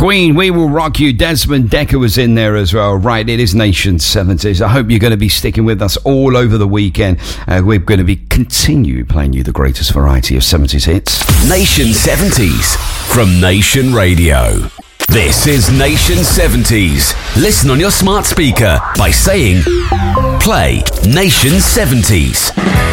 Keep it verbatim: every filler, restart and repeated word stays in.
Queen, We Will Rock You. Desmond Dekker was in there as well. Right, it is Nation seventies. I hope you're going to be sticking with us all over the weekend. Uh, we're going to be continue playing you the greatest variety of seventies hits. Nation seventies from Nation Radio. This is Nation seventies. Listen on your smart speaker by saying, play Nation seventies.